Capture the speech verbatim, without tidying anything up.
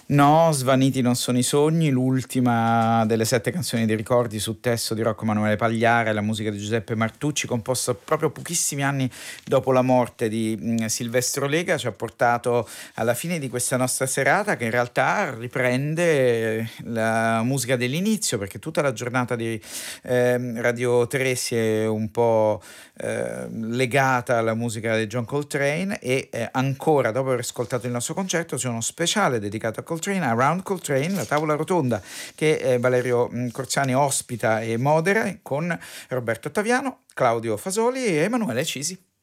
No, Svaniti non sono i sogni, l'ultima delle sette canzoni dei ricordi su testo di Rocco Emanuele Pagliara e la musica di Giuseppe Martucci, composta proprio pochissimi anni dopo la morte di mh, Silvestro Lega, ci ha portato alla fine di questa nostra serata, che in realtà riprende la musica dell'inizio, perché tutta la giornata di eh, Radio tre si è un po' eh, legata alla musica di John Coltrane e eh, ancora dopo aver ascoltato il nostro concerto c'è uno speciale dedicato a Coltrane, Around Coltrane, la tavola rotonda che eh, Valerio mh, Corzani ospita e modera con Roberto Ottaviano, Claudio Fasoli e Emanuele Cisi.